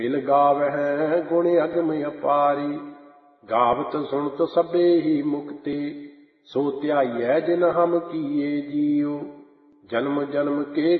Bill ਗਾਵਹਿ ਗੁਣ ਅਗਮ ਅਪਾਰੀ। ਗਾਵਤ ਸੁਣਤ ਸਭੇ ਹੀ ਮੁਕਤੇ। ਸੋ ਧਿਆਈਐ ਜਿਨ ਹਮ ਕੀਏ ਜੀਉ। ਜਨਮ ਜਨਮ ਕੇ